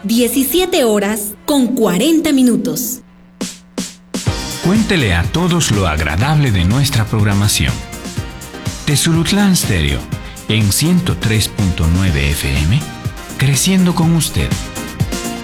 17:40. Cuéntele a todos lo agradable de nuestra programación. Tezulutlán Stereo, en 103.9 FM, creciendo con usted.